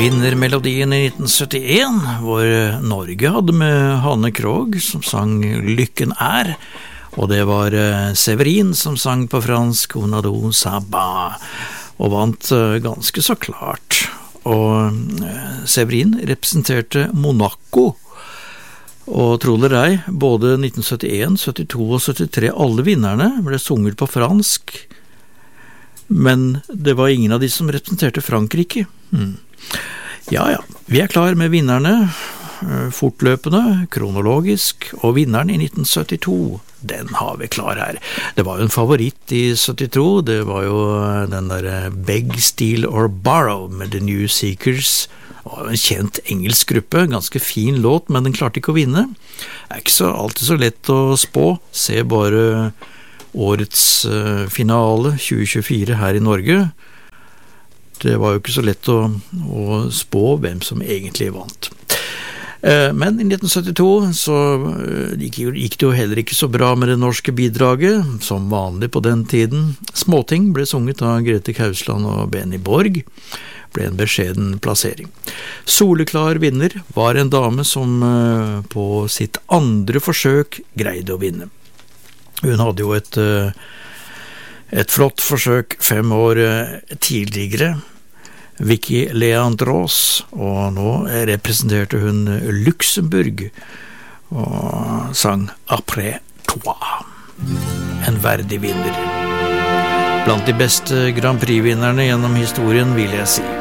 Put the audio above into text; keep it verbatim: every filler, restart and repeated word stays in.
Vinnermelodien i nitten syttien, hvor Norge hadde med Hanne Krogh som sang Lykken er, og det var Severin som sang på fransk Onado Saba, og vant ganske så klart. Og Severin representerte Monaco, og tro det eller ei, både nitten syttien, syttito og syttitre, alle vinnerne ble sunget på fransk, men det var ingen av de som representerte Frankrike. Hmm. Ja, ja, vi er klar med vinnerne, fortløpende, kronologisk, og vinneren i nitten syttito, den har vi klar her. Det var jo en favoritt i syttito, det var jo den der Beg, Steal or Borrow med The New Seekers. Det var en kjent engelsk gruppe, ganske fin låt, men den klarte ikke å vinne. Det er ikke så, alltid så lett å spå, se bare årets finale tjue tjuefire her i Norge. Det var jo ikke så lett å, å spå hvem som egentlig vant. Men i nitten syttito så gikk, gikk det jo heller ikke så bra med det norske bidraget, som vanlig på den tiden. Småting ble sunget av Grete Kausland og Benny Borg, ble en beskjeden plassering. Soleklar vinner var en dame som på sitt andre forsøk greide å vinne. Hun hadde jo et, et flott forsøk fem år tidligere, Vicky Leandros, og nå representerte hun Luxembourg og sang Après toi, en verdig vinner. Blant de beste Grand Prix-vinnerne gjennom historien, vil jeg si.